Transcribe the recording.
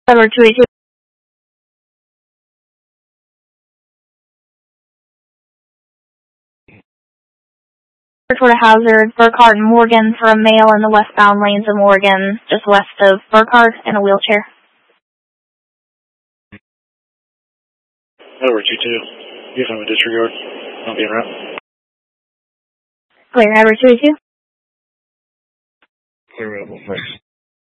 Edward 282. Toward a hazard, Burkhardt and Morgan for a male in the westbound lanes of Morgan, just west of Burkhardt in a wheelchair. Edward 22. You have a disregard. I'll be en route. Clear, Edward 282. Clear, thanks.